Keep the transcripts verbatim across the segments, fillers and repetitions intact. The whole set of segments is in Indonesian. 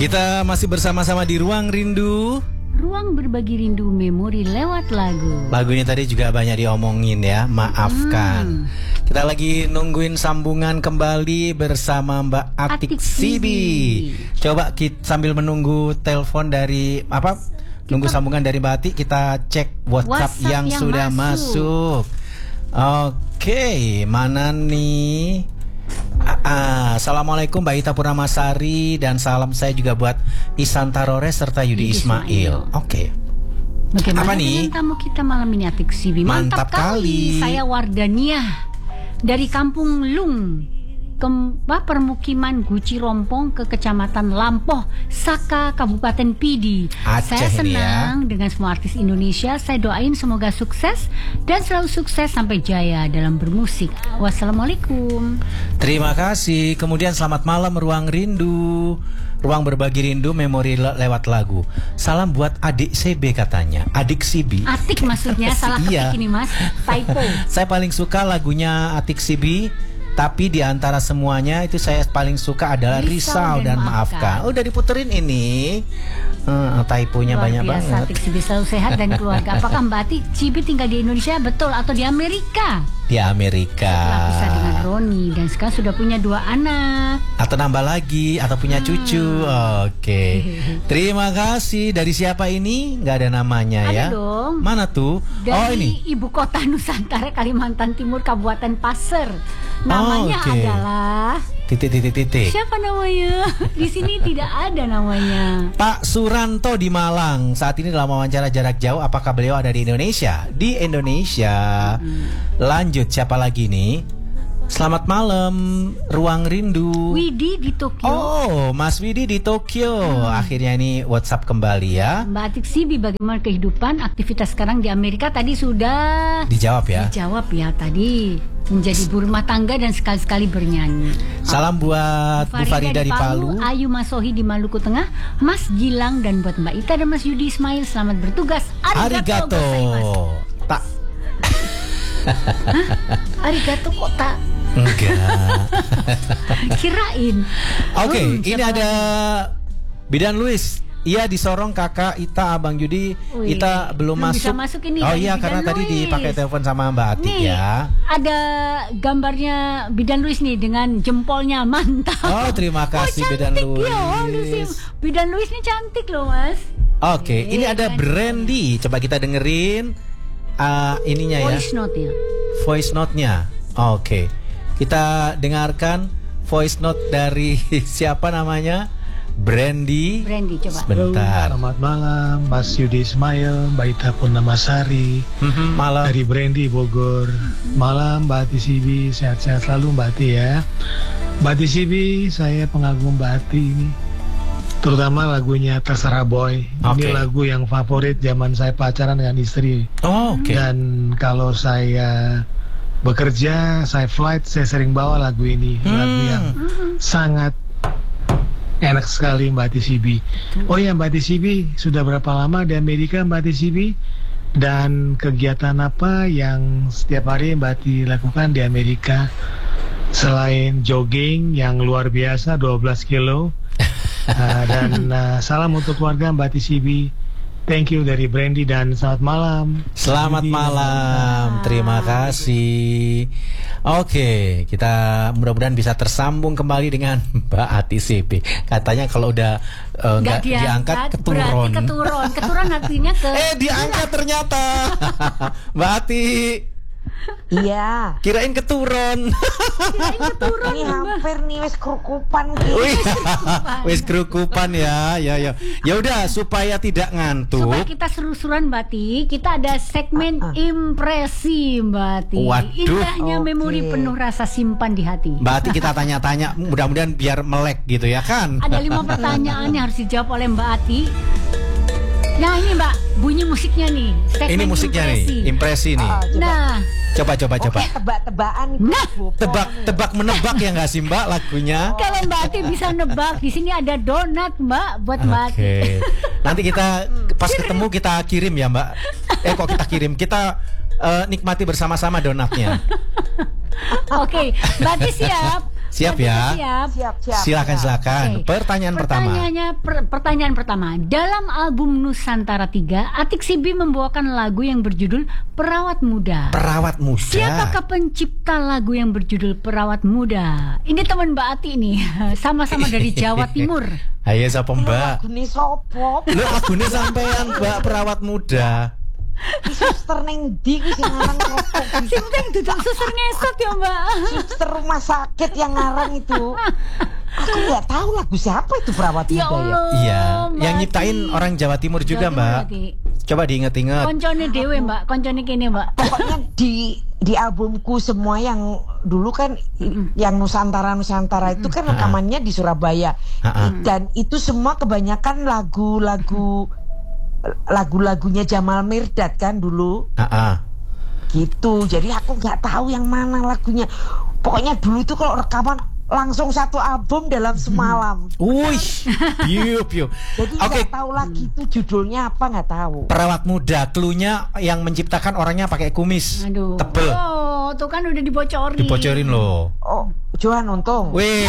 Kita masih bersama-sama di Ruang Rindu. Ruang berbagi rindu memori lewat lagu. Lagunya tadi juga banyak diomongin ya, maafkan. Hmm. Kita lagi nungguin sambungan kembali bersama Mbak Atik, Atik Sibi. Coba kita sambil menunggu telepon dari apa? Kita, nunggu sambungan dari Mbak Atik, kita cek WhatsApp, WhatsApp yang, yang sudah masuk. masuk. Oke, mana nih? Ah, Assalamualaikum Mbak Ita Purnamasari, dan salam saya juga buat Isan Tarores serta Yudi Ismail. Ismail. Oke. Bagaimana Apa nih? Dengan tamu kita malam ini Atik Sibi? Mantap, Mantap kali. kali. Saya Wardania dari Kampung Lung, ke permukiman Guci Rompong ke Kecamatan Lampoh, Saka, Kabupaten Pidi. Aceh. Saya senang ya dengan semua artis Indonesia. Saya doain semoga sukses dan selalu sukses sampai jaya dalam bermusik. Wassalamualaikum. Terima kasih. Kemudian selamat malam Ruang Rindu, Ruang berbagi rindu memori le lewat lagu. Salam buat adik C B katanya. Adik Sibi. Atik maksudnya salah ketik iya. Ini mas. Typo. Saya paling suka lagunya Atik Sibi. Tapi di antara semuanya itu saya paling suka adalah Risau, Risau dan, dan Maafkan. Oh, udah diputerin ini. Uh, typonya luar banyak biasa, banget. Cibi selalu sehat dan keluarga. Apakah Mbak Ati Cibi tinggal di Indonesia betul atau di Amerika? Di Amerika. Setelah pisah dengan Roni dan sekarang sudah punya dua anak. Atau nambah lagi atau punya hmm. cucu. Oke. Okay. Terima kasih. Dari siapa ini? Nggak ada namanya ada ya. Dong. Mana tuh? Dari oh ini. Ibu kota Nusantara Kalimantan Timur Kabupaten Pasir. Namanya oh, okay. adalah titik-titik-titik. Siapa namanya? Di sini tidak ada namanya. Pak Suranto di Malang. Saat ini dalam wawancara jarak jauh. Apakah beliau ada di Indonesia? Di Indonesia. Hmm. Lanjut, siapa lagi nih? Selamat malam Ruang Rindu. Widi di Tokyo. Oh, Mas Widi di Tokyo. Hmm. Akhirnya ini WhatsApp kembali ya. Mbak Atik Sibi, bagaimana kehidupan aktivitas sekarang di Amerika? Tadi sudah dijawab ya. Dijawab ya tadi. Menjadi ibu rumah tangga dan sekali-sekali bernyanyi. Salam oh. buat Bu Farida di Palu, Palu, Ayu Masohi di Maluku Tengah, Mas Gilang, dan buat Mbak Ita dan Mas Yudi Ismail. Selamat bertugas. Arigato. Arigato. Tak. Arigato kok tak? Enggak. Kirain. Oke, okay, hmm, ini ada Bidan Luis. Iya, disorong kakak Ita, Abang Yudi. Wih, Ita belum, belum masuk. Bisa masuk ini. Oh iya, karena Luis. Tadi dipakai telepon sama Mbak Atik nih, ya. Ada gambarnya Bidan Luis nih dengan jempolnya, mantap. Oh, terima kasih oh, Bidan Luis. Ya, Luis. Bidan Luis ini cantik loh, Mas. Oke, okay, ini ada Brandy. Coba kita dengerin uh, ininya ya. Voice note ya. Voice note-nya. Oke. Okay. Kita dengarkan voice note dari siapa namanya? Brandy. Brandy, coba. Sebentar. Selamat malam, Mas Yudi Ismail, Mbak Ita Purnamasari. Mm-hmm, malam. Dari Brandy Bogor. Malam, Mbak Ati Sibi, sehat-sehat selalu Mbak Ati ya. Mbak Ati Sibi, saya pengagum Mbak Ati ini. Terutama lagunya Terserah Boy. Okay. Ini lagu yang favorit zaman saya pacaran dengan istri. Oh, oke. Okay. Dan kalau saya bekerja, saya flight, saya sering bawa lagu ini. Hmm. Lagu yang sangat enak sekali Mbak Ati Sibi. Oh ya Mbak Ati Sibi, sudah berapa lama di Amerika Mbak Ati Sibi? Dan kegiatan apa yang setiap hari Mbak Ati lakukan di Amerika? Selain jogging yang luar biasa dua belas kilo. uh, Dan uh, salam untuk keluarga Mbak Ati Sibi. Thank you dari Brandy dan selamat malam. Selamat Jadi, malam, terima kasih. Oke, kita mudah-mudahan bisa tersambung kembali dengan Mbak Ati Sibi. Katanya kalau udah uh, nggak diangkat, diangkat keturun. Keturun, keturun artinya ke. Eh diangkat ternyata, Mbak Ati. Iya. Kirain keturun. Kirain keturun. Ini hampir nih wis kerukupan gitu. Wis kerukupan ya, ya ya. Ya udah supaya tidak ngantuk. Supaya kita seru-seruan Mbak Ti, kita ada segmen uh, uh. impresi Mbak Ti. Waduh. Indahnya okay. memori penuh rasa simpan di hati. Mbak Ti kita tanya-tanya, mudah-mudahan biar melek gitu ya kan. Ada lima pertanyaan yang harus dijawab oleh Mbak Ati. Nah ini Mbak, bunyi musiknya nih. Ini musiknya impresi. nih, impresi nih. Oh, coba. Nah, coba coba Oke, coba. Tebak-tebakan. Nah, tebak tebak menebak ya nggak sih Mbak lagunya? Kalau Mbak Ati bisa nebak, di sini ada donat Mbak buat Mbak Ati. Oke. Nanti kita pas ketemu kita kirim ya Mbak. Eh kok kita kirim? Kita uh, nikmati bersama-sama donatnya. Oke, Mbak Ati siap. Siap ya? Siap. Siap, siap. Silakan siap. silakan. Oke. Pertanyaan pertama. Pertanyaannya per- pertanyaan pertama. Dalam album Nusantara tiga, Atik Sibi membawakan lagu yang berjudul Perawat Muda. Perawat muda. Siapakah pencipta lagu yang berjudul Perawat Muda? Ini teman Mbak Ati nih, sama-sama dari Jawa Timur. Ayo sapa Mbak? Ini sopo? Lu lagune sampean Mbak Perawat Muda. Ki suster neng ndi ki sing ngarang sopo? Sing penting duduk suster ngesot ya Mbak. Suster rumah sakit yang ngarang itu. Aku nggak tahu lagu siapa itu Perawat Ya Muda ya. Allah. Iya, Mbak yang Ati. nyiptain orang Jawa Timur juga, Jawa Timur, Mbak. Ati. Coba diinget-inget. Koncone dewe Mbak, koncone kene Mbak. Pokoknya di di albumku semua yang dulu kan i- yang Nusantara Nusantara itu kan rekamannya di Surabaya. Ha-ha. Dan itu semua kebanyakan lagu-lagu lagu-lagunya Jamal Mirdad kan dulu. Ah, Gitu. Jadi aku nggak tahu yang mana lagunya. Pokoknya dulu itu kalau rekaman langsung satu album dalam semalam. Wih, piu piu. Jadi Oke, nggak tahu lagi itu judulnya apa, nggak tahu. Perawat Muda, cluenya yang menciptakan orangnya pakai kumis Aduh. tebel. Oh, tuh kan udah dibocorin. Dibocorin loh. Oh, Johan Untung. Wih,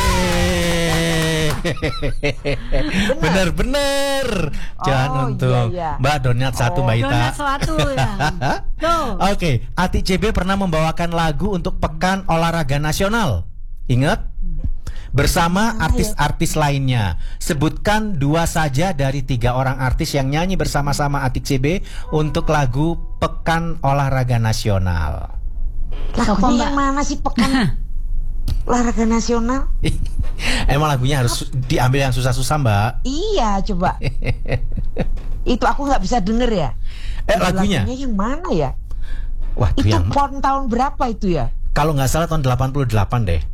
bener-bener. Jangan Oh, untung. iya, iya. Mbak donat satu Oh. Mbak Ita. Donat suatu ya. Tuh. Oke, Ati C B pernah membawakan lagu untuk Pekan Olahraga Nasional. Ingat? Bersama artis-artis lainnya. Sebutkan dua saja dari tiga orang artis yang nyanyi bersama-sama Ati C B untuk lagu Pekan Olahraga Nasional. Sopo, Lagunya Mbak? yang mana sih Pekan Olahraga Nasional? Emang lagunya harus diambil yang susah-susah, Mbak? Iya, coba. Itu aku nggak bisa denger ya. Eh, lagunya? yang mana ya? Wah, Itu yang pon tahun berapa itu ya? kalau nggak salah tahun delapan puluh delapan deh.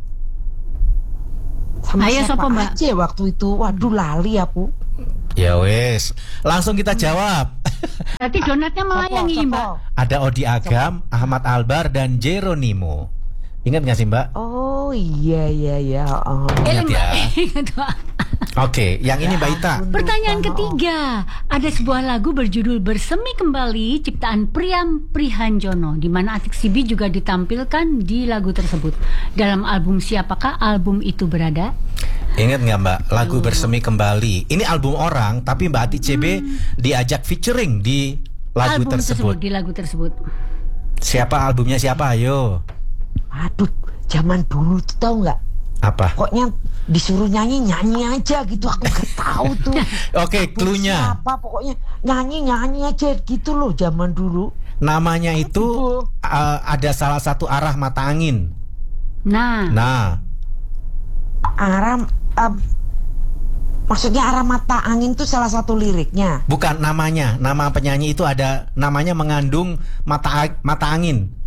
Sama Ayo, siapa siapa, Mbak? aja waktu itu? Waduh, lali aku. Ya wes, langsung kita jawab. Berarti donatnya melayang ini Sopo, Mbak. sopo. Ada Odi Agam, Ahmad Albar, dan Jeronimo. Ingat nggak sih, Mbak? Oh iya iya iya. Oh. Ingat ya. Ingat, Mbak. Oke, yang ini Mbak Ita. Pertanyaan ketiga, ada sebuah lagu berjudul Bersemi Kembali ciptaan Priam Prihanjono, di mana Atik Sibi juga ditampilkan di lagu tersebut. Dalam album siapakah album itu berada? Ingat nggak Mbak, lagu Bersemi Kembali. Ini album orang, tapi Mbak Ati C B diajak featuring di lagu album tersebut. di lagu tersebut. Siapa albumnya siapa? Ayo. Aduh, zaman dulu tuh tahu nggak? Apa? Pokoknya disuruh nyanyi nyanyi aja gitu. Aku nggak tahu tuh. Oke, cluenya. Apa pokoknya nyanyi nyanyi aja gitu loh zaman dulu. Namanya itu Betul. uh, ada salah satu arah mata angin. Nah, Nah, Arah um, maksudnya arah mata angin tuh salah satu liriknya. bukan namanya. Nama penyanyi itu ada namanya mengandung mata mata angin.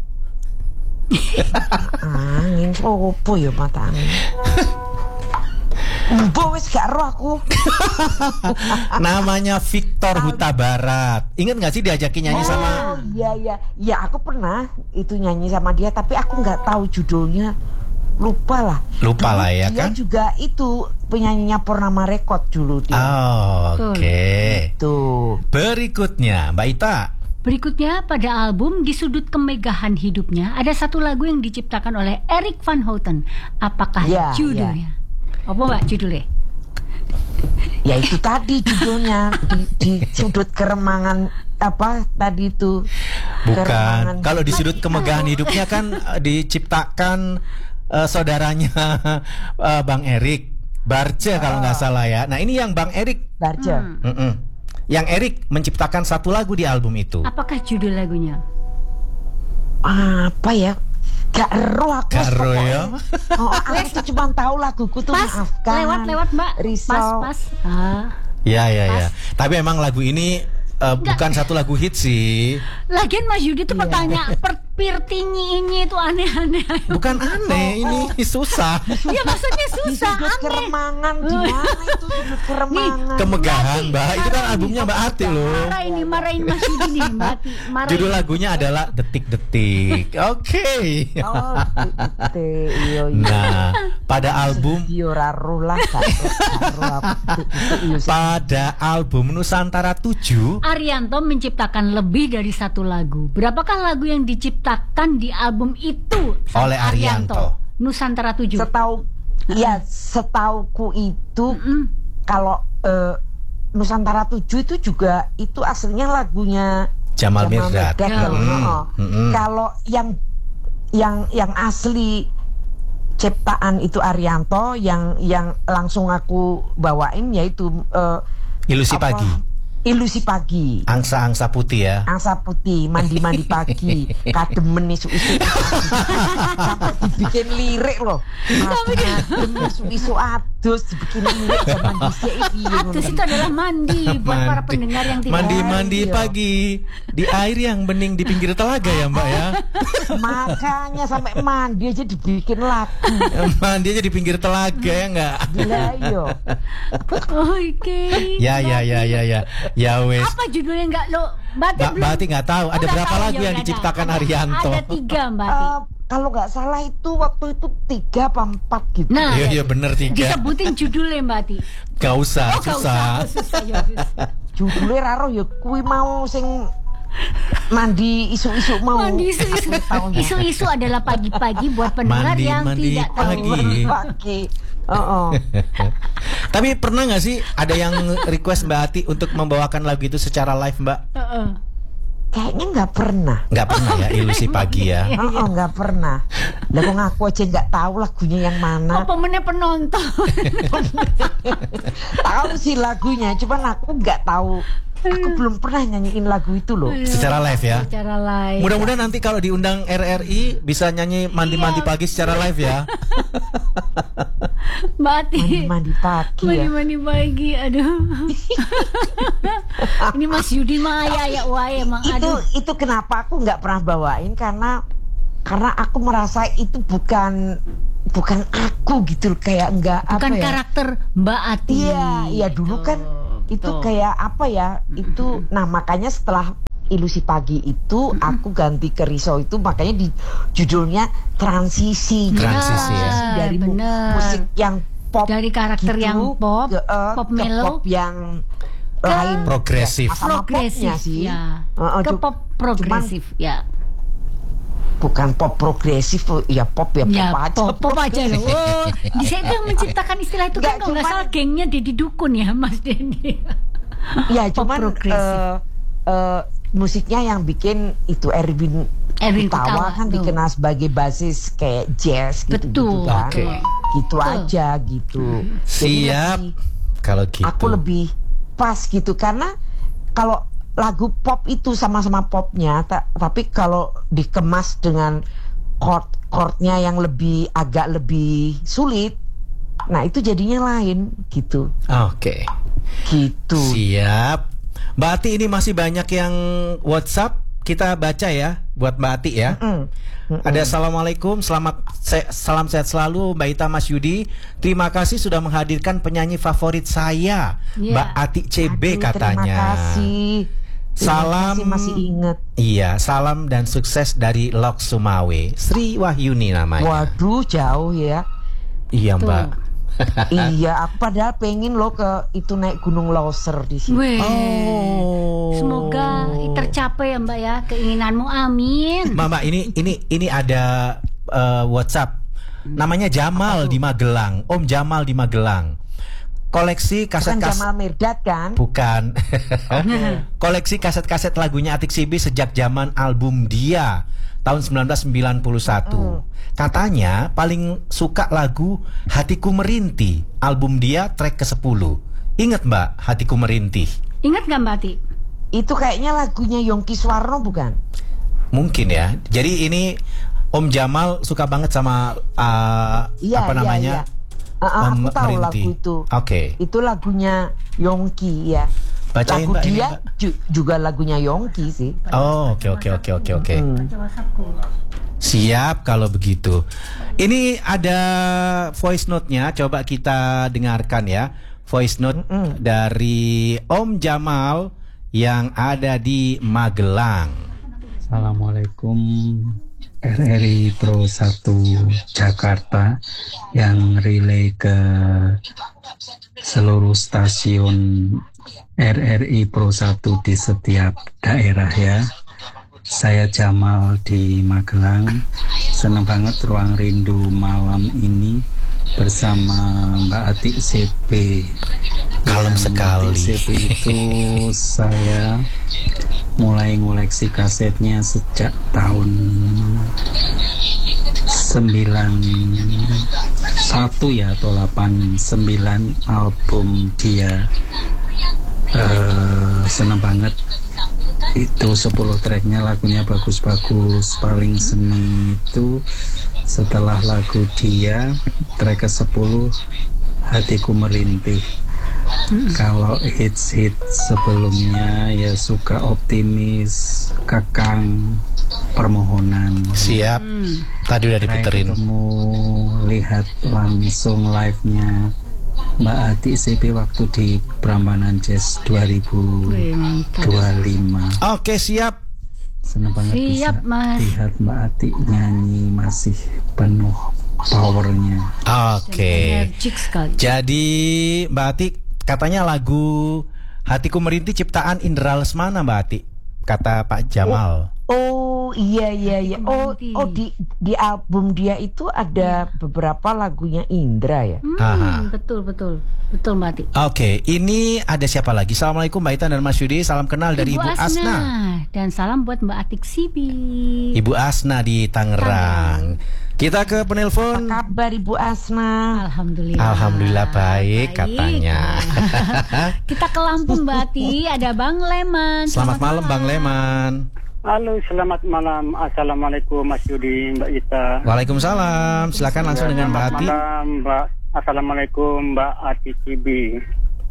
Angin opo ya mata angin. Mbok wis gak roh aku. Namanya Victor Huta Barat. Ingat nggak sih diajakin nyanyi sama? Oh iya iya. Ya aku pernah itu nyanyi sama dia tapi aku nggak tahu judulnya. Lupa lah. Lupa Dulu lah ya dia kan? juga itu penyanyinya Purnama Record dulu dia. Oh, Oke. Tuh. Berikutnya, Mbak Ita. berikutnya pada album Di Sudut Kemegahan Hidupnya ada satu lagu yang diciptakan oleh Erik van Houten. Apakah Ya, judulnya? Apa Mbak judulnya? Ya itu tadi judulnya di, di sudut keremangan apa tadi itu. Bukan. Keremangan. Kalau di sudut kemegahan hidupnya kan eh, diciptakan eh, saudaranya eh, Bang Erik Barce kalau nggak salah ya. Nah ini yang Bang Erik, Barca. Hmm. Mm-mm. yang Erik menciptakan satu lagu di album itu. Apakah judul lagunya? Apa ya? Gak ero aku. Gak ero ya? Oh, aku tuh cuma tahu laguku tuh Pas, Maafkan. lewat-lewat Mbak. Risau. Pas, pas. Ah. Ya ya ya. Tapi emang lagu ini eh, bukan satu lagu hit sih. Lagian Mas Yudi tuh bertanya per pirtinyi ini tuh aneh-aneh. Bukan aneh, ini susah. Ya maksudnya Di susah, sudut aneh. keremangan di mana itu sudut keremangan? Kemegahan, Mbak. Itu kan albumnya Mbak Ati loh. Marah ini, marahin Mas Yudi nih, Mbak Ati. Marahin. Judul lagunya adalah Detik-detik. Oke. Oh, tete, iyo iyo. Nah, pada album Iyo raruh lah gak raruh apa itu iyo. pada album Nusantara tujuh Arianto menciptakan lebih dari satu lagu. Berapakah lagu yang diciptakan di album itu sama Oleh Arianto. Nusantara tujuh. Setahu Ya, setauku itu Mm-mm. kalau uh, Nusantara tujuh itu juga itu aslinya lagunya Jamal Mirdad. Kalau Mm, oh. mm-mm. Kalau yang yang yang asli ciptaan itu Arianto, yang yang langsung aku bawain yaitu uh, Ilusi apa? Pagi. Ilusi Pagi. Angsa-angsa putih ya. Angsa putih, mandi-mandi pagi, kademen isu-isu. Sampai dibikin lirik loh. Kademen isu-isu adus dibikin lirik zaman dhisik iki. Adus itu adalah mandi buat Mandi. para pendengar yang tidak Mandi-mandi Iya. pagi di air yang bening di pinggir telaga ya Mbak ya. Makanya sampai mandi aja dibikin lagu. Mandi aja di pinggir telaga ya enggak? Gila yo. Oke. Ya ya ya ya ya. Ya wes. Apa judulnya enggak lo? Mbak Ati Mbak belum. Mbak nggak tahu ada Oh, nggak berapa tahu, lagu ya yang udah diciptakan ada. Arianto. Ada tiga Mbak Ati. Eh, kalau nggak salah itu waktu itu tiga apa empat gitu. Nah, Iya iya bener tiga. disebutin judulnya Mbak Ati. Gak usah, Oh, nggak susah. usah, susah ya. susah. Judulnya raro ya kui mau sing mandi isu-isu mau. Mandi isu-isu. Tahunnya. Isu-isu adalah pagi-pagi buat pendengar Mandi, yang mandi tidak tahu. pagi. Pagi. Oh, oh. Tapi pernah nggak sih ada yang request Mbak Ati untuk membawakan lagu itu secara live Mbak? Heeh. Kayaknya nggak pernah. Nggak pernah ya, Ilusi Pagi ya. Oh, oh nggak pernah. Lah kok ngaku aja nggak tahu lagunya yang mana. Apa meneh penonton? Tahu sih lagunya, cuman aku nggak tahu. Aku belum pernah nyanyiin lagu itu loh. Secara live ya. Secara live. Mudah-mudahan nanti kalau diundang R R I bisa nyanyi mandi-mandi Iya. pagi secara live ya. Mbak Ati. Mandi-mandi pagi ya. Mandi-mandi pagi, aduh. Ini Mas Yudi Maya ya, wah emang Itu aduh. itu kenapa aku nggak pernah bawain karena karena aku merasa itu bukan bukan aku gitu kayak nggak apa Bukan ya. karakter Mbak Ati. Iya, iya dulu kan itu betul. kayak apa ya? Itu nah makanya setelah Ilusi Pagi itu aku ganti ke Riso itu makanya di judulnya transisi. Transisi ya. Dari mu- Bener. musik yang pop Dari karakter gitu, yang pop, ke, eh, pop ke mellow, pop yang ke lain progresif. ya, sama progresif popnya sih. ya. Eh, eh, Ke cu- pop progresif ya. bukan pop progresif ya pop ya pop Ya, aja. pop, pop aja loh. Oh, di saya itu yang menciptakan istilah itu kan Nggak, kalau nggak cuman- salah gengnya Deddy Dukun ya, Mas Denny. Ya Pop cuman progresif. eh, eh, musiknya yang bikin itu Erwin Erwin Kutawa Kutawa, kan tuh. dikenal sebagai basis kayak jazz gitu, Betul. kan. Oke. Gitu Betul. aja gitu. Jadi Siap. lebih- Kalau gitu. aku lebih pas gitu karena kalau lagu pop itu sama-sama popnya, ta- tapi kalau dikemas dengan chord chordnya yang lebih agak lebih sulit, nah itu jadinya lain gitu, Oke. gitu. Siap. Mbak Ati ini masih banyak yang WhatsApp, kita baca ya buat Mbak Ati ya. Mm. Mm-mm. Ada assalamualaikum, selamat se- salam sehat selalu Mbak Ita, Mas Yudi. Terima kasih sudah menghadirkan penyanyi favorit saya, Iya. Mbak Ati C B Aduh, katanya. Terima kasih. Terima Salam. kasih masih inget. Iya, salam dan sukses dari Lok Sumawe, Sri Wahyuni namanya. Waduh jauh ya. Iya Tuh. Mbak. Iya, aku padahal pengen lo ke itu naik Gunung Loser di sini. Weh. Oh. Semoga tercapai ya Mbak ya keinginanmu, amin. Mama ini ini ini ada eh, WhatsApp. Namanya Jamal di Magelang. Om Jamal di Magelang. Koleksi Bukan kaset-kaset. Jamal Mirdad kan? Bukan. Koleksi kaset-kaset lagunya Atik Sibi sejak zaman album Dia tahun sembilan belas sembilan puluh satu. Katanya paling suka lagu Hatiku Merintih, album Dia track ke sepuluh. Ingat Mbak Hatiku Merintih? Ingat gak Mbak Ati? Itu kayaknya lagunya Yongki Swarno bukan? Mungkin ya. Jadi ini Om Jamal suka banget sama uh, Iya, apa iya, namanya? iya. Ah, ah, Om aku tahu Merintih. lagu itu. Oke. Itu lagunya Yongki ya. Bacain, lagu Mbak, ini, dia Mbak. ju- juga lagunya Yongki sih. Oh, oke oke oke oke oke. Hmm. Siap kalau begitu. Ini ada voice note-nya, coba kita dengarkan ya. Voice note Mm-mm. dari Om Jamal yang ada di Magelang. Assalamualaikum R R I Pro satu Jakarta yang relay ke seluruh stasiun R R I Pro satu di setiap daerah ya. Saya Jamal di Magelang. Senang banget Ruang Rindu malam ini bersama Mbak Atik C P. Kalem sekali. Mbak Atik C P itu saya mulai ngoleksi kasetnya sejak tahun sembilan satu ya atau delapan sembilan, album dia. Uh, senang banget itu, sepuluh tracknya lagunya bagus-bagus. Paling seni itu setelah lagu dia, track ke sepuluh Hatiku Merintih. hmm. Kalau hits-hits sebelumnya ya Suka Optimis, Kekang, Permohonan. Siap. hmm. Tadi udah diputerin. Kamu lihat langsung live-nya Mbak Atik C P waktu di Prambanan Jazz dua ribu dua puluh lima. Oke, siap. Senang banget siap, bisa Mas. lihat Mbak Atik nyanyi masih penuh powernya. Oke. Energik sekali. Jadi Mbak Atik, katanya lagu Hatiku Merintih ciptaan Indra Lesmana, Mbak Atik, kata Pak Jamal. Oh iya iya iya. Oh Merintih. oh di di album dia itu ada beberapa lagunya Indra ya. Hmm, Aha. betul betul betul Mbak Atik. Oke, ini ada siapa lagi? Assalamualaikum Mbak Ita dan Mas Yudi. Salam kenal dari Ibu, Ibu Asna. Asna. Dan salam buat Mbak Atik Sibi. Ibu Asna di Tangerang. Kita ke penelpon. Apa kabar Ibu Asna? Alhamdulillah. Alhamdulillah baik, baik. Katanya. Kita ke Lampung, Mbak Ati. Ada Bang Leman. Selamat, Selamat malam, malam Bang Leman. Halo, selamat malam. Assalamualaikum Mas Yudi, Mbak Ita. Waalaikumsalam. Silakan langsung ya, dengan Mbak Ati. Selamat malam, Mbak. Assalamualaikum Mbak Ati Cibi.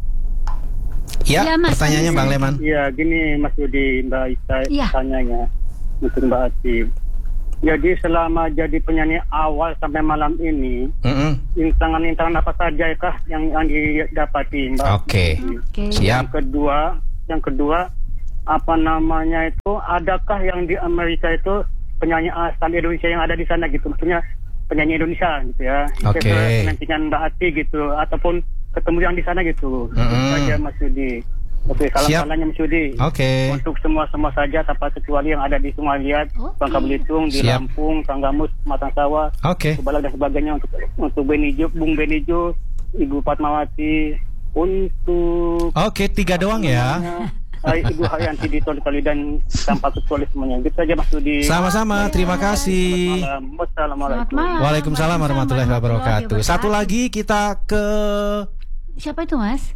Ya, ya Mas, pertanyaannya Bang Leman. Ya, gini Mas Yudi, Mbak Ita ya. Tanyanya untuk Mbak Ati. Jadi selama jadi penyanyi awal sampai malam ini, mm-hmm. intangan-intangan apa saja kah yang, yang didapati, Mbak? Oke. Okay. Okay. Siap. Yang kedua, yang kedua apa namanya itu, adakah yang di Amerika itu penyanyi asal Indonesia yang ada di sana gitu, maksudnya penyanyi Indonesia gitu ya. Oke. Okay. Penantian Mbak Ati gitu, ataupun ketemu yang di sana gitu. Mm-hmm. Itu saja Mas Yudi. Oke, salam-salamnya Mas Yudi. Oke. Okay. Untuk semua-semua saja tanpa kecuali yang ada di Sumalia, okay. Bangka Belitung, di Siap. Lampung, Tanggamus, Matang Sawah, Oke. Okay. Kubalak dan sebagainya, untuk untuk Benijo, Bung Benijo, Ibu Fatmawati, untuk Oke, okay, tiga doang ya. Ibu Haryanti di Toli dan tanpa kecuali semuanya. Gitu saja Mas Yudi. Sama-sama, terima kasih. Wassalamualaikum. Waalaikumsalam warahmatullahi wabarakatuh. Satu lagi kita ke siapa itu, Mas?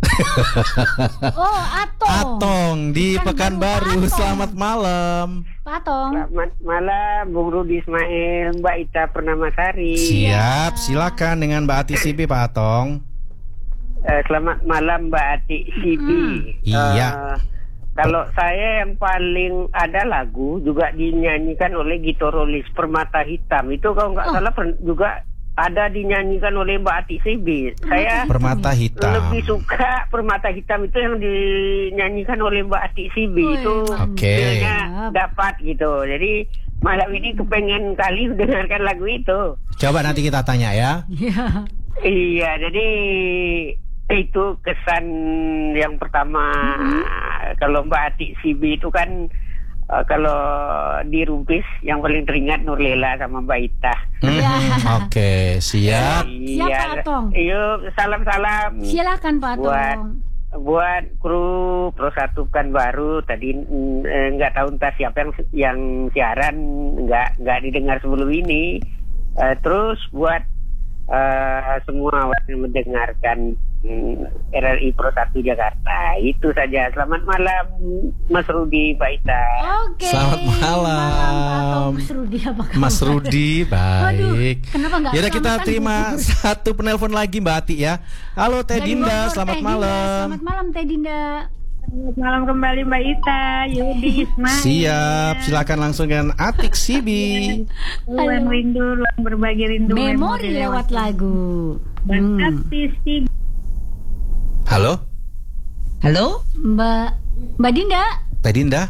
Oh, Atong. Atong di Pekanbaru. Selamat malam. Pak Atong. Selamat malam, Bung Rudi Ismail, Mbak Ita Pernamasari. Siap, silakan dengan Mbak Ati Sibi, Pak Atong. Uh, selamat malam Mbak Ati Sibi. Hmm. Iya. Uh, kalau saya yang paling ada lagu juga dinyanyikan oleh Gitorolis, Permata Hitam. Itu kalau nggak oh. salah juga ada dinyanyikan oleh Mbak Ati Sibi. Saya Permata Hitam. lebih suka Permata Hitam itu yang dinyanyikan oleh Mbak Ati Sibi. Oh, itu okay. dapat gitu. Jadi malam ini kepengen kali dengarkan lagu itu. Coba nanti kita tanya ya. Iya. Iya, jadi itu kesan yang pertama. Mm-hmm. Kalau Mbak Ati Sibi itu kan Uh, kalau di Rumpis yang paling teringat Nurlela sama Mbak Ita. Hmm, Oke, okay, siap. Siap Pak Atong. Yuk, salam-salam. Silakan Pak Atong. Buat buat kru Pro satu Pekanbaru tadi nggak eh, tahu entah siapa yang yang siaran nggak nggak didengar sebelum ini. Uh, terus buat uh, semua yang mendengarkan R R I Pro satu Jakarta. Itu saja. Selamat malam Mas Rudi, Mbak Ita. Oke. Selamat malam. Mas Rudi apa kabar? Mas Rudi baik. Aduh, kenapa enggak? Yaudah kita terima satu penelpon lagi Mbak Ati ya. Halo Teh Dinda, selamat malam. Selamat malam Teh Dinda. Selamat malam kembali Mbak Ita, Yudi Ismail. Siap, silakan langsung dengan Atik Sibi. Ruang rindu, ruang berbagi rindu. Memori, memori lewat, lewat lagu. Hmm. Atik Sibi. Halo? Halo? Mbak Mbak Dinda? Mbak Dinda?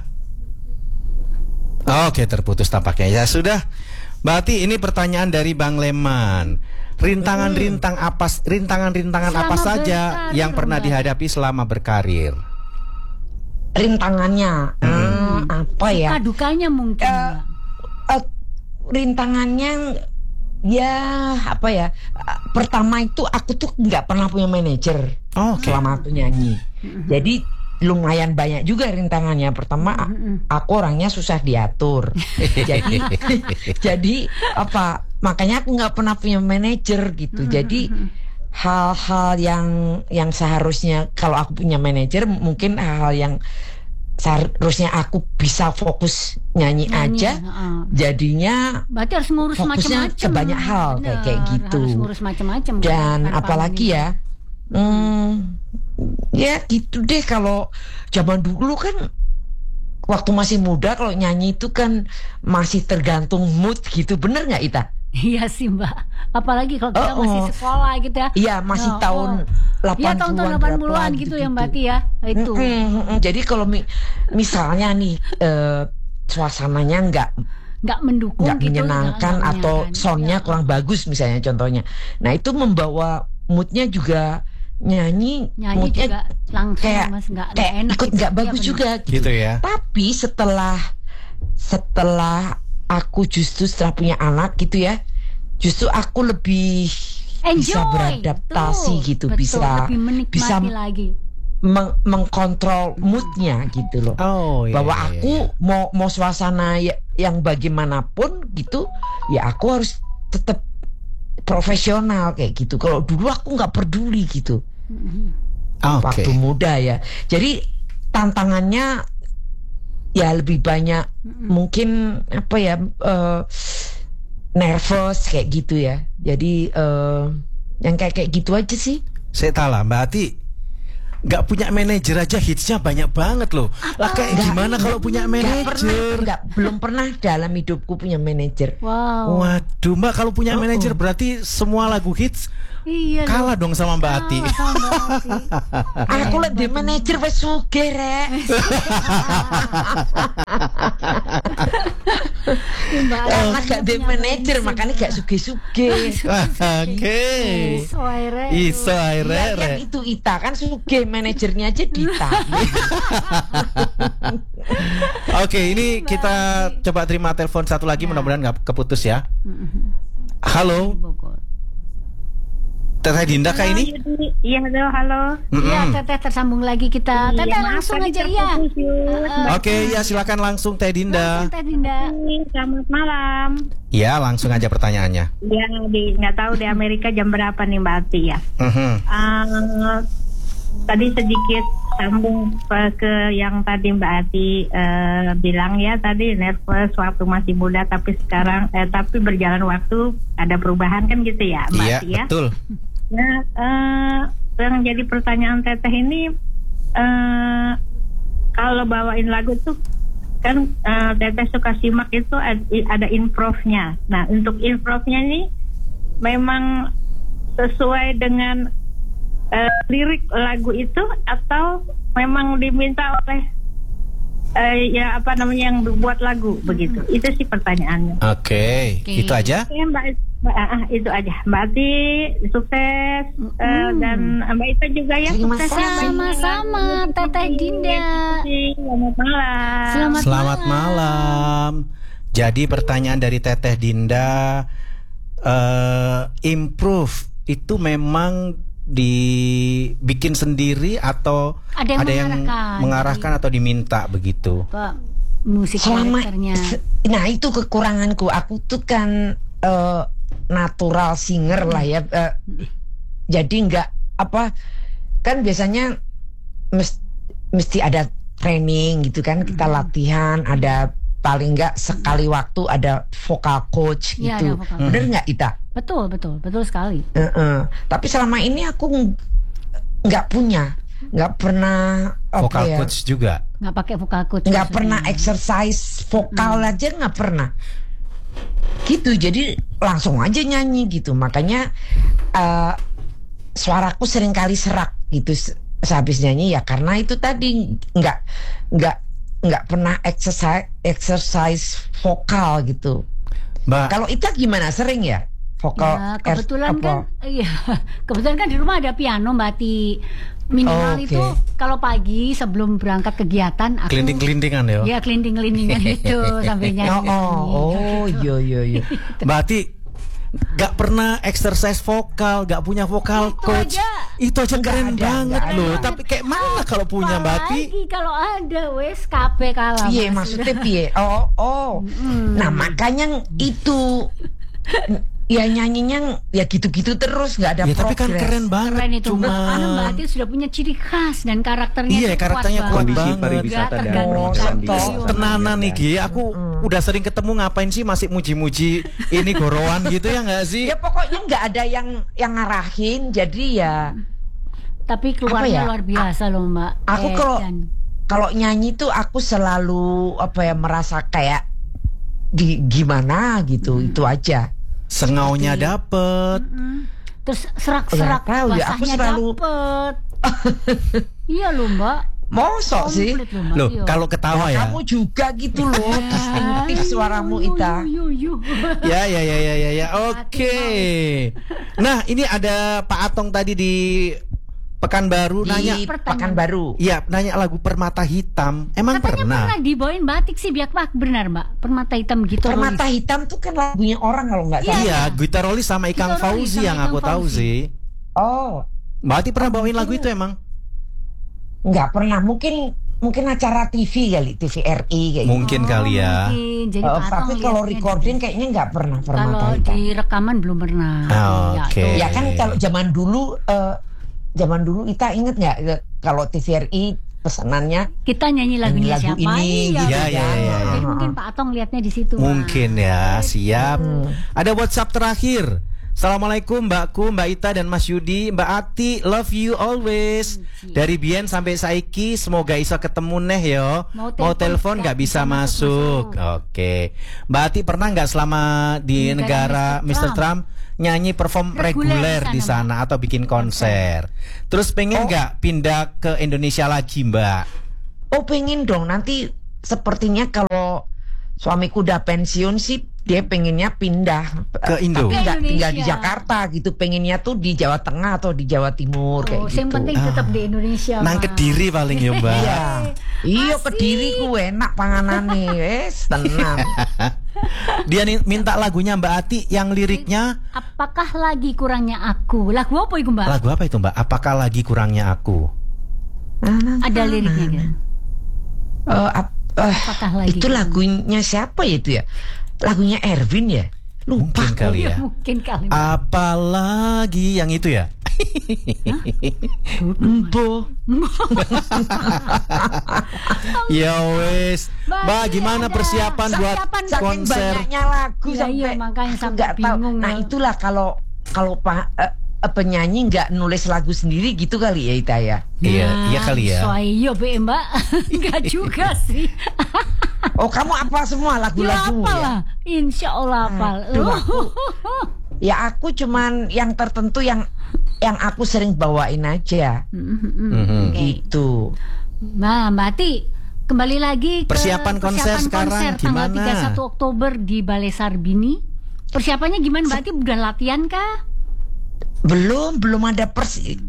Oke, terputus tampaknya. Ya sudah. Mbak Ati, ini pertanyaan dari Bang Leman. Rintangan-rintang apa rintangan-rintangan apa saja yang pernah dihadapi selama berkarir? Rintangannya hmm. Hmm, apa ya? Suka dukanya mungkin. Uh, uh, rintangannya ya apa ya? Pertama itu aku tuh nggak pernah punya manajer oh, okay. selama aku nyanyi. Mm-hmm. Jadi lumayan banyak juga rintangannya. Pertama mm-hmm. aku orangnya susah diatur. jadi jadi apa? Makanya aku nggak pernah punya manajer gitu. Mm-hmm. Jadi hal-hal yang yang seharusnya kalau aku punya manajer mungkin hal-hal yang seharusnya aku bisa fokus nyanyi, nyanyi aja, uh. jadinya berarti harus ngurus fokusnya macam-macam ke banyak hal kayak kayak gitu. Harus ngurus macam-macam. Dan apalagi ya, hmm, ya gitu deh kalau zaman dulu kan waktu masih muda kalau nyanyi itu kan masih tergantung mood gitu, bener nggak Ita? Iya sih Mbak, apalagi kalau kita oh, masih sekolah gitu ya. Iya masih oh, tahun delapan puluhan. Iya tahun-tahun delapan puluhan gitu, gitu ya Mbak Ati ya. Itu. Mm, mm, mm, jadi kalau mi misalnya nih uh, suasananya nggak nggak mendukung, nggak gitu, menyenangkan gak, atau gak soundnya ya. kurang bagus misalnya contohnya. Nah itu membawa moodnya juga nyanyi, nyanyi moodnya juga langsung kayak, mas, gak, kayak gak enak ikut nggak gitu, bagus ya, juga gitu. gitu ya. Tapi setelah setelah aku justru setelah punya anak gitu ya, justru aku lebih Enjoy. bisa beradaptasi Tuh, gitu, betul, bisa bisa lagi. Meng mengkontrol moodnya gitu loh. Oh, iya, bahwa iya, aku iya. mau mau suasana ya, yang bagaimanapun gitu, ya aku harus tetap profesional kayak gitu. Kalau dulu aku nggak peduli gitu. Okay. Waktu muda ya. Jadi tantangannya ya lebih banyak mm-hmm. mungkin apa ya uh, nervous kayak gitu ya. Jadi uh, yang kayak kayak gitu aja sih. Saya tahu lah Mbak Ati nggak punya manajer aja hitsnya banyak banget loh. Lah kayak gak, gimana kalau punya manajer? Nggak belum pernah dalam hidupku punya manajer. Wow. Waduh Mbak, kalau punya oh, manajer oh. berarti semua lagu hits iya kalah dong sama Mbak Ati. Aku lihat di manajer wes sugih rek. Karena gak di manajer makanya gak sugih-sugih. Oke. Iso aire. Itu Ita kan sugih, manajernya aja Dita. Oke, ini kita coba terima telepon satu lagi, mudah-mudahan gak keputus ya. Halo. Teteh Dinda kah ini? Iya, halo, halo. Iya, mm-hmm. Teteh tersambung lagi kita. Teteh ya, langsung aja ya. Uh, Oke, okay, ya silakan langsung Teh Dinda. Langsung Teh Dinda. Selamat malam. Ya, langsung aja pertanyaannya. Ya, di nggak tahu di Amerika jam berapa nih Mbak Ati ya. Uh-huh. Uh, tadi sedikit sambung ke yang tadi Mbak Ati uh, bilang ya, tadi nervous waktu masih muda, tapi sekarang eh, tapi berjalan waktu ada perubahan kan gitu ya Mbak iya, Ati ya. Betul. Nah, uh, yang jadi pertanyaan Teteh ini, uh, kalau bawain lagu tuh kan uh, Teteh suka simak itu ada, ada improve-nya. Nah, untuk improve-nya ini memang sesuai dengan uh, lirik lagu itu atau memang diminta oleh uh, ya apa namanya yang buat lagu begitu? Itu sih pertanyaannya. Oke, okay. okay. Itu aja. Ya, Mbak. Ah, itu aja Mbak Ati, sukses mm. uh, dan Mbak Ita juga ya, sukses sama-sama Teteh Dinda. Selamat malam. Selamat, Selamat malam. malam. Jadi pertanyaan dari Teteh Dinda, uh, improve itu memang dibikin sendiri atau ada yang, ada yang mengarahkan, mengarahkan atau diminta begitu? Pak, musik selama karakternya. Nah itu kekuranganku, aku tuh kan uh, natural singer lah ya, uh, jadi nggak apa kan biasanya mesti, mesti ada training gitu kan, kita latihan, ada paling nggak sekali waktu ada vokal coach ya, gitu, bener nggak Ita? Betul betul betul sekali. Uh -uh. Tapi selama ini aku nggak punya, nggak pernah vokal ya, coach juga, nggak pakai vokal coach, nggak pernah exercise vokal hmm. aja nggak pernah. Gitu, jadi langsung aja nyanyi gitu. Makanya uh, suaraku sering kali serak gitu sehabis nyanyi ya, karena itu tadi nggak nggak nggak pernah exercise exercise vokal gitu. Mbak, kalau Ita gimana, sering ya vokal? Ya, kebetulan er, kan iya kebetulan kan di rumah ada piano Mbak Ati. Minimal oh, okay. itu kalau pagi sebelum berangkat kegiatan aku kelinting-kelintingan ya. Iya, kelinting-kelintingan itu sambil nyanyi. Oh, oh, oh iya iya iya. Mbak Ati, gak pernah exercise vokal, gak punya vokal itu coach. Aja. Itu aja keren ada, banget loh. Ada. Tapi kayak mana kalau punya Mbak Ati? Kalau ada wes K P kalah. Iya maksudnya piye? Oh oh. Hmm. Nah makanya itu. Ya nyanyinya ya gitu-gitu terus nggak ada ya, progres. Tapi kan keren banget. Keren itu. Cuma Karena Mbak Ati sudah punya ciri khas dan karakternya. Iya karakternya kuat, kuat banget. Pariwisata dan tenanan nih Gi. Aku hmm. udah sering ketemu ngapain sih masih muji-muji ini gorowan gitu ya nggak sih? Ya pokoknya nggak ada yang yang ngarahin. Jadi ya. Tapi keluarnya ya? Luar biasa loh Mbak. Aku eh, kalau dan... kalau nyanyi tuh aku selalu apa ya merasa kayak di gimana gitu hmm. itu aja. Sengaunya dapet, mm-hmm. terus serak-serak oh, ya, aku selalu dapet. Iya loh Mbak. Mosok sih. Loh, iya. Kalau ketawa ya. Kamu juga gitu loh, distinktif suaramu Ita. Ya ya ya ya ya ya. Oke. Okay. Nah, ini ada Pak Atong tadi di Pekanbaru di nanya Pekanbaru. Iya, nanya lagu Permata Hitam. Emang katanya pernah? pernah dibawain batik sih biak pak benar Mbak. Permata Hitam gitu. Permata Hitam tuh kan lagunya orang kalau nggak salah. Iya, Gitarolis sama Ikang Fauzi yang aku tahu sih. Oh, Mbak Ati pernah bawain lagu itu emang? Nggak pernah. Mungkin mungkin acara T V kali, T V R I kayak mungkin gitu. kali ya. Mungkin. Jadi uh, tapi kalau recording kayaknya nggak pernah Permata Hitam. Hitam. Kalau di rekaman belum pernah. Oh, Oke. Okay. Ya kan kalau zaman dulu. Uh, Zaman dulu kita inget nggak kalau T V R I pesanannya kita nyanyi lagunya lagu siapa ini, ya, gitu ya, ya, ya, ya. Jadi mungkin Pak Atong lihatnya di situ. Mungkin ya, siap. Hmm. Ada WhatsApp terakhir. Assalamualaikum Mbakku, Mbak Ita dan Mas Yudi. Mbak Ati, love you always. Dari Bien sampai Saiki, semoga iso ketemu neh yo. Mau, Mau telepon nggak bisa, bisa masuk. masuk. Oke. Mbak Ati pernah nggak selama di, di negara, negara mister Trump, Trump nyanyi perform reguler di sana atau bikin konser? Okay. Terus pengen nggak oh. pindah ke Indonesia lagi Mbak? Oh pengen dong. Nanti sepertinya kalau suamiku udah pensiun sih dia pengennya pindah ke Indo. Tapi nggak tinggal di Jakarta gitu. Pengennya tuh di Jawa Tengah atau di Jawa Timur oh, kayak gitu. Yang penting tetap ah. di Indonesia. Nang Kediri paling ya Mbak. Iya. Iya Kediri ku enak panganane wes tenang. Dia nih minta lagunya Mbak Ati yang liriknya apakah lagi kurangnya aku. Lagu apa itu Mbak? Lagu apa itu Mbak? Apakah lagi kurangnya aku? Nah, ada liriknya kan? Uh, ap, uh, apakah lagi itu lagunya siapa ya itu ya? Lagunya Erwin ya? Lupa mungkin kali ya. Mungkin kali. Apalagi yang itu ya? Mbo. Ya wes. Mbak gimana persiapan buat konser? Banyaknya lagu ya, sampai iya, makanya sampai bingung. Nah itulah kalau kalau Pak uh, penyanyi nggak nulis lagu sendiri gitu kali ya Ita ya? Iya, nah, iya kali ya. Soalnya be Mbak, nggak juga sih. Oh kamu apa semua lagu-lagu ya? Ya? Insya Allah hafal. Aku, ya aku cuman yang tertentu yang yang aku sering bawain aja, mm-hmm. gitu. Nah Mbak Ati, kembali lagi ke persiapan konser persiapan sekarang konser tanggal gimana? tiga puluh satu Oktober di Balai Sarbini. Persiapannya gimana Mbak Ati? Udah latihan kah? Belum, belum ada persi.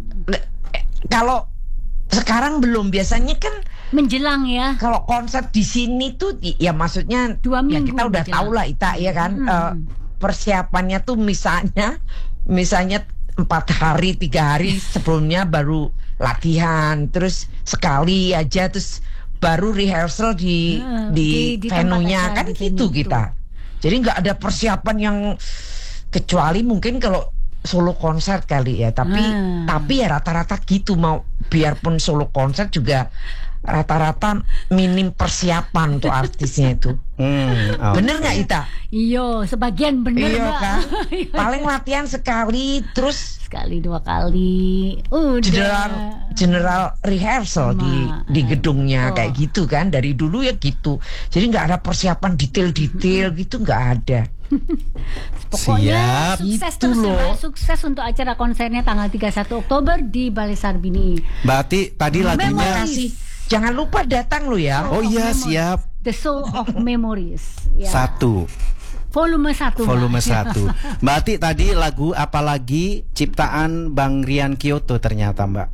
Kalau sekarang belum, biasanya kan menjelang ya. Kalau konser di sini tuh ya maksudnya dua minggu ya kita udah tahu lah Ita ya kan. Hmm. Uh, persiapannya tuh misalnya misalnya empat hari tiga hari sebelumnya baru latihan, terus sekali aja, terus baru rehearsal di hmm, di, di, di venue-nya kan gitu kita. Jadi nggak ada persiapan yang kecuali mungkin kalau solo konser kali ya, tapi hmm. tapi ya rata-rata gitu, mau biarpun solo konser juga rata-rata minim persiapan tuh artisnya itu. Hmm, oh. Bener nggak Ita? Iyo, sebagian bener. Iyo kan. Paling latihan sekali, terus sekali dua kali. Udah. General general rehearsal Ma, di di gedungnya oh. kayak gitu kan. Dari dulu ya gitu. Jadi nggak ada persiapan detail-detail gitu, nggak ada. Pokoknya siap. Sukses gitu terus loh. Sukses untuk acara konsernya tanggal tiga puluh satu Oktober di Balai Sarbini. Mbak Ati, tadi lagunya jangan lupa datang lo ya. Oh iya siap. The Soul of Memories ya. Satu Volume satu Volume satu Mbak Ati, tadi lagu apalagi ciptaan Bang Rian Kyoto ternyata Mbak.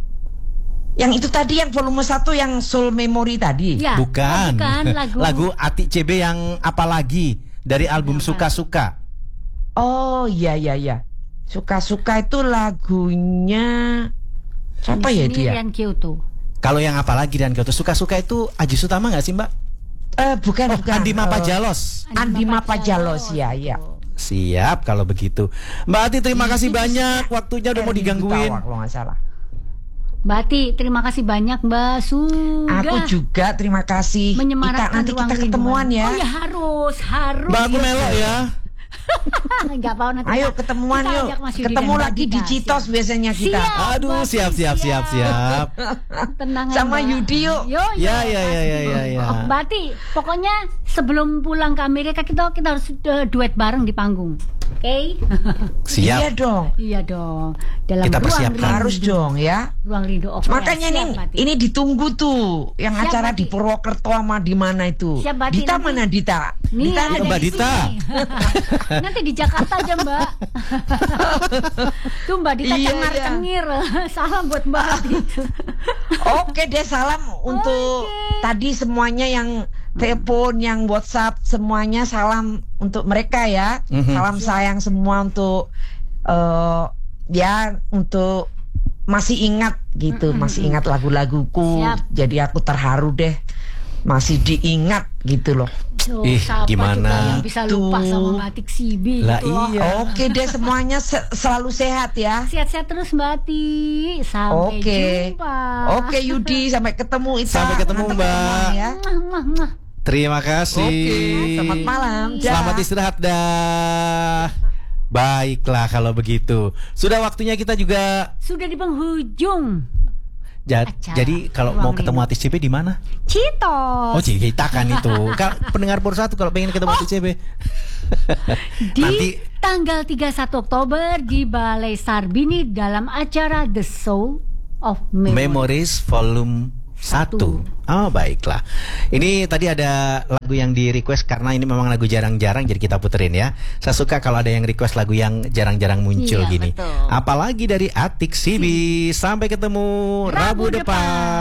Yang itu tadi yang volume satu yang Soul Memory tadi ya. Bukan, oh, bukan lagu. Lagu Ati C B yang apalagi dari album Suka-Suka. Oh iya iya iya. Suka-suka itu lagunya siapa ya itu ya? Rian Kyoto. Kalau yang apa lagi Rian Kyoto? Suka-suka itu Aji Sutama nggak sih Mbak? Eh uh, bukan oh, bukan. Andi Mapajalos. Uh, Andi Mapajalos ya ya. Siap kalau begitu. Mbak Ati terima kasih banyak, waktunya udah mau digangguin. Kalau nggak salah. Mbak Ati, terima kasih banyak Mbak. Sudah. Aku juga terima kasih. Menyemarakan nanti kita ruang ketemuan rinduan. ya. Oh ya harus, harus. Mbak aku melo ya. Enggak mau nanti. Ayo ketemuan yuk. Ketemu lagi di Citos biasanya kita. Siap, Aduh, siap siap siap siap. Tenang sama Yudi yuk. Yo, yo, ya ya ya ya ya. ya. Oh, Mbak Ati, pokoknya sebelum pulang ke Amerika kita kita harus uh, duet bareng di panggung. Oke. Okay? Siap. Iya dong. Iya dong. Dalam kita ruang persiapkan. Harus dong ya. Ruang rindu of Makanya siap, ini Bati. ini ditunggu tuh yang Siap, acara Bati. di Purwokerto sama di mana itu. Siap, Bati, Dita nanti. mana Dita? Nih, Dita ada Mbak di Dita. sini. Nanti di Jakarta aja Mbak. Tuh Mbak Dita Iya, cengar-cengir. Salam buat Mbak Ati. Oke deh, salam untuk Oke. tadi semuanya yang telepon, yang WhatsApp, semuanya salam untuk mereka ya. Mhm. Salam sayang semua untuk uh, ya untuk masih ingat gitu, masih ingat lagu-laguku. Siap. Jadi aku terharu deh. Masih diingat gitu loh. Tuh, Ih, siapa gimana? juga yang bisa lupa Tuh. sama Mbak Atik Sibi Lah gitu loh. iya. Oke deh, semuanya se- selalu sehat ya. Sehat-sehat terus Mbak Ati. Sampai Oke. jumpa. Oke Yudi, sampai ketemu Ita. Sampai ketemu, Nanti Mbak. ketemu ya. Mwah, mwah, mwah. Terima kasih. Oke, selamat malam. Dah. Selamat istirahat dah. Baiklah kalau begitu. Sudah waktunya kita juga. Sudah di penghujung. Ja- Acara jadi kalau Ruang mau ketemu Rindu. Atis C B di mana? Citos. Oh, kita kan itu. Kan pendengar Pur satu kalau pengen ketemu Atis C B. Di Nanti tanggal tiga puluh satu Oktober di Balai Sarbini dalam acara The Soul of Memory. Memories Volume satu. Oh, baiklah. Ini tadi ada lagu yang di request karena ini memang lagu jarang-jarang jadi kita puterin ya. Saya suka kalau ada yang request lagu yang jarang-jarang muncul Iya, gini. betul. Apalagi dari Atik Sibi. Sampai ketemu Rabu, Rabu depan. depan.